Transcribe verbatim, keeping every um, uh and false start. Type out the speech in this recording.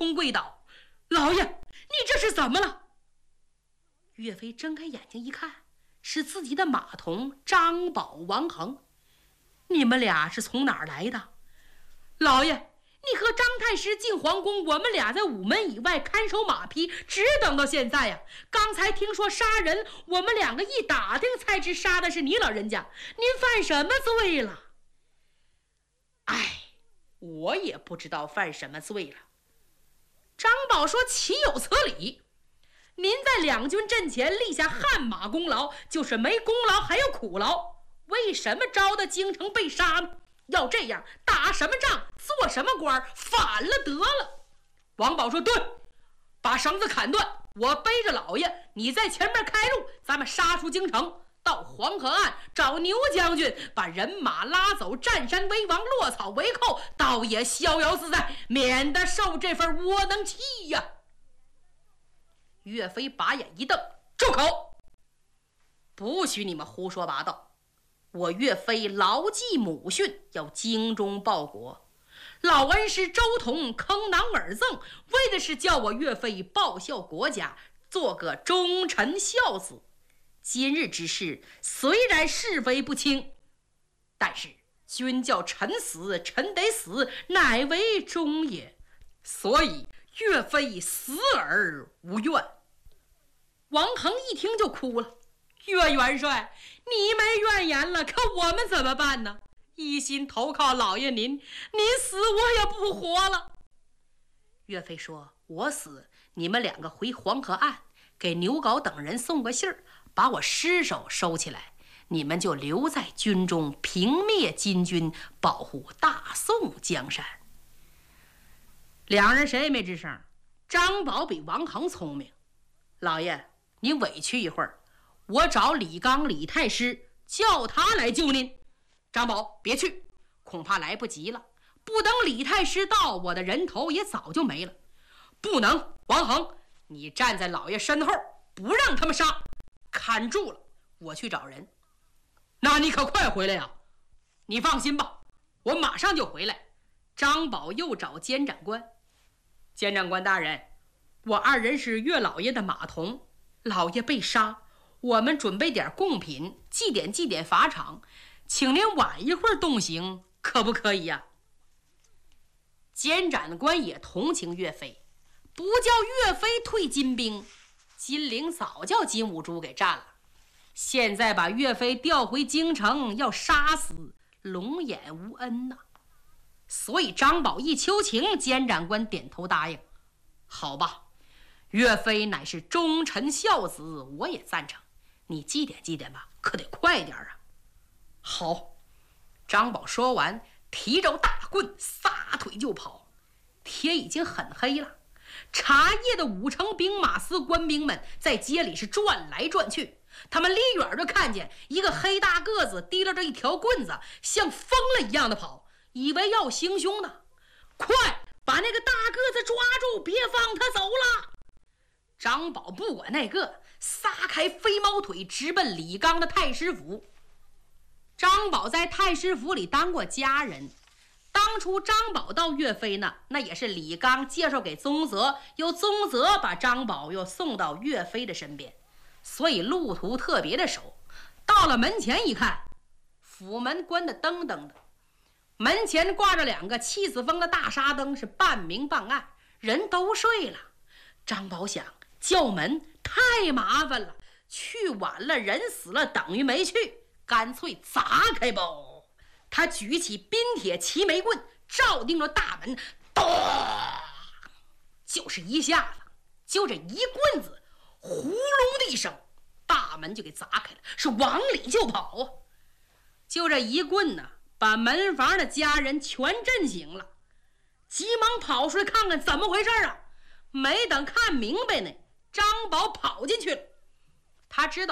同跪倒：“老爷，你这是怎么了？”岳飞睁开眼睛一看，是自己的马童张宝、王恒。你们俩是从哪儿来的？老爷，你和张太师进皇宫，我们俩在午门以外看守马匹，只等到现在呀。刚才听说杀人，我们两个一打听才知杀的是你老人家。您犯什么罪了？哎，我也不知道犯什么罪了。张宝说：“岂有此理！您在两军阵前立下汗马功劳，就是没功劳还有苦劳，为什么招到京城被杀呢？要这样，打什么仗，做什么官，反了得了。”王宝说：“对，把绳子砍断，我背着老爷，你在前面开路，咱们杀出京城，到黄河岸找牛将军，把人马拉走，占山为王，落草为寇，倒也逍遥自在，免得受这份窝囊气呀。”岳飞把眼一瞪：“住口！不许你们胡说八道！我岳飞牢记母训，要精忠报国。老恩师周同坑囊耳赠，为的是叫我岳飞报效国家，做个忠臣孝子。今日之事虽然是非不清，但是君叫臣死，臣得死，乃为忠也。所以岳飞死而无怨。”王恒一听就哭了：“岳元帅，你没怨言了，可我们怎么办呢？一心投靠老爷您，您死我也不活了。”岳飞说：“我死，你们两个回黄河岸，给牛皋等人送个信儿，把我尸首收起来，你们就留在军中，平灭金军，保护大宋江山。”两人谁也没吱声。张宝比王恒聪明：“老爷，你委屈一会儿，我找李纲李太师，叫他来救您。”张宝：“别去，恐怕来不及了。不等李太师到，我的人头也早就没了。”“不能！王恒，你站在老爷身后，不让他们杀，看住了，我去找人。”“那你可快回来呀！”“你放心吧，我马上就回来。”张宝又找监斩官：“监斩官大人，我二人是岳老爷的马童，老爷被杀，我们准备点贡品，祭奠祭奠法场，请您晚一会儿动刑，可不可以呀？”监斩官也同情岳飞，不叫岳飞退金兵，金陵早叫金兀术给占了。现在把岳飞调回京城，要杀死，龙眼无恩呐、啊。所以张宝一求情，监斩官点头答应：“好吧，岳飞乃是忠臣孝子，我也赞成。你祭奠祭奠吧，可得快点啊。”“好。”张宝说完，提着大棍撒腿就跑。天已经很黑了，茶叶的五城兵马司官兵们在街里是转来转去，他们离远就看见一个黑大个子提溜着一条棍子，像疯了一样的跑，以为要行凶呢。“快把那个大个子抓住，别放他走了！”张宝不管那个，撒开飞毛腿直奔李纲的太师府。张宝在太师府里当过家人，当初张宝到岳飞呢，那也是李纲介绍给宗泽，由宗泽把张宝又送到岳飞的身边，所以路途特别的熟。到了门前一看，府门关得噔噔的，门前挂着两个气死风的大沙灯，是半明半暗，人都睡了。张宝想，叫门太麻烦了，去晚了人死了等于没去，干脆砸开吧。他举起冰铁齐眉棍，照定了大门，咚，就是一下子，就这一棍子，呼隆的一声，大门就给砸开了，是往里就跑啊。就这一棍呢，把门房的家人全震醒了，急忙跑出来看看怎么回事啊。没等看明白呢，张宝跑进去了。他知道